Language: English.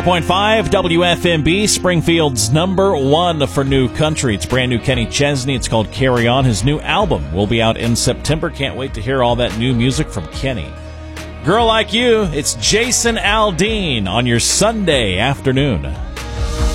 106.5 WFMB, Springfield's number one for new country. It's brand new Kenny Chesney. It's called Carry On. His new album will be out in September. Can't wait to hear all that new music from Kenny. Girl Like You, it's Jason Aldean on your Sunday afternoon.